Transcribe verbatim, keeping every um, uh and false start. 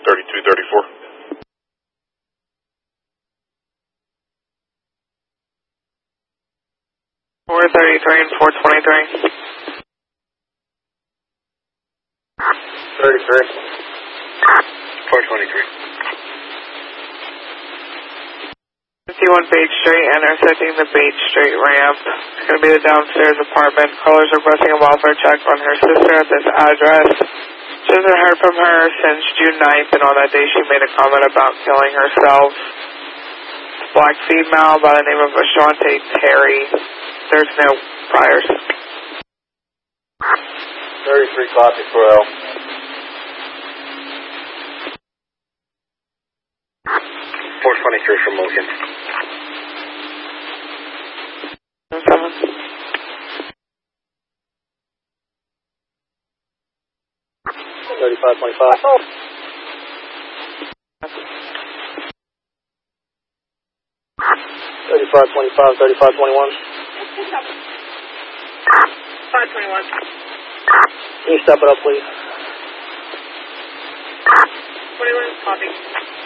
thirty-two thirty-four. four thirty-three and four twenty-three. thirty-three. four twenty-three. fifty-one Page Street, intersecting the Page Street ramp. It's going to be the downstairs apartment. Callers requesting a welfare check on her sister at this address. She hasn't heard from her since June ninth, and on that day she made a comment about killing herself. Black female by the name of Ashante Terry. There's no priors. thirty-three copy for L. four twenty-three from Logan. seven. thirty-five twenty-five. thirty-five twenty-five, thirty-five twenty-one. five twenty-one. Can you step it up, please? twenty-one, copy.